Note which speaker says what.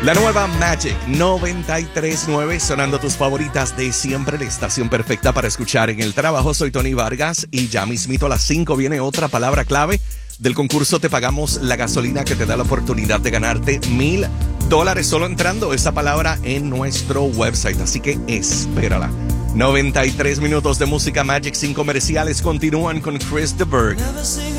Speaker 1: La nueva Magic 93.9, sonando tus favoritas de siempre, la estación perfecta para escuchar en el trabajo. Soy Tony Vargas y ya mismito a las 5 viene otra palabra clave del concurso. Te pagamos la gasolina que te da la oportunidad de ganarte $1,000 solo entrando esa palabra en nuestro website, así que espérala. 93 minutos de música Magic sin comerciales continúan con Chris de Burgh.